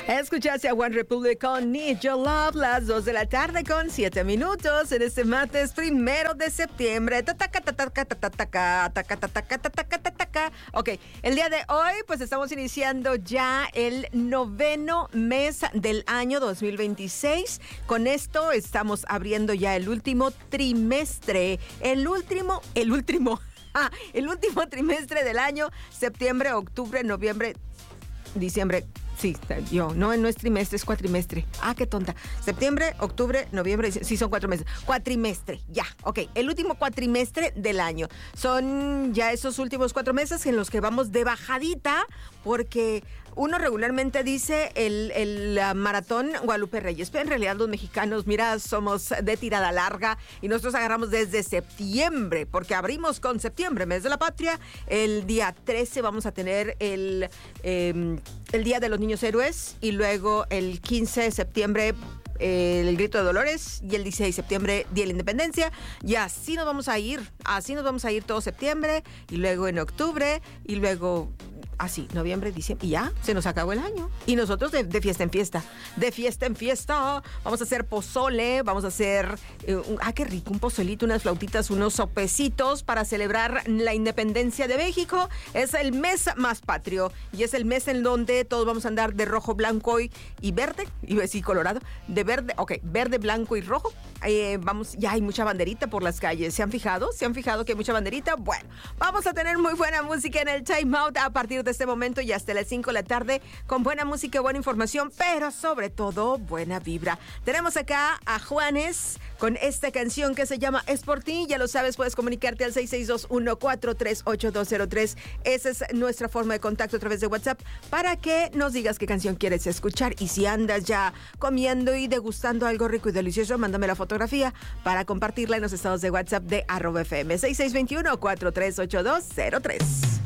Escuchaste a One Republic con Need Your Love, las 2 de la tarde con 7 minutos en este martes 1 de septiembre. Ok, el día de hoy pues estamos iniciando ya el 9º mes del año 2026. Con esto estamos abriendo ya el último trimestre, el último trimestre del año, septiembre, octubre, noviembre, diciembre. Sí, no es trimestre, es cuatrimestre. Ah, qué tonta. Septiembre, octubre, noviembre, sí, son 4 meses. Cuatrimestre, ya, ok. El último cuatrimestre del año. Son ya esos últimos 4 meses en los que vamos de bajadita, porque uno regularmente dice el maratón Guadalupe Reyes, pero en realidad los mexicanos, mira, somos de tirada larga y nosotros agarramos desde septiembre, porque abrimos con septiembre, mes de la patria. El día 13 vamos a tener el Día de los Niños Héroes, y luego el 15 de septiembre el Grito de Dolores, y el 16 de septiembre Día de la Independencia, y así nos vamos a ir todo septiembre, y luego en octubre, y luego así, noviembre, diciembre, y ya, se nos acabó el año. Y nosotros de fiesta en fiesta, vamos a hacer pozole, vamos a hacer, qué rico, un pozolito, unas flautitas, unos sopecitos para celebrar la independencia de México. Es el mes más patrio, y es el mes en donde todos vamos a andar de rojo, blanco y verde, iba a decir colorado, de verde, verde, blanco y rojo. Ya hay mucha banderita por las calles. ¿Se han fijado que hay mucha banderita? Bueno, vamos a tener muy buena música en el Time Out a partir de este momento y hasta las 5 de la tarde, con buena música, buena información, pero sobre todo buena vibra. Tenemos acá a Juanes con esta canción que se llama Es por ti. Ya lo sabes, puedes comunicarte al 662-143-8203. Esa es nuestra forma de contacto a través de WhatsApp, para que nos digas qué canción quieres escuchar. Y si andas ya comiendo y degustando algo rico y delicioso, mándame la fotografía para compartirla en los estados de WhatsApp de @FM 6621-438203.